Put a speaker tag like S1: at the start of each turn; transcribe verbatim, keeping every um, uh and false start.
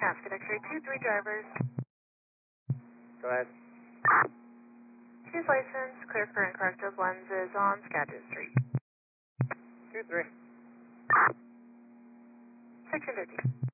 S1: Casket X-ray two three drivers.
S2: Go ahead.
S1: Choose license, clear current corrective lenses on Skagit Street.
S2: two three.
S1: Section fifty.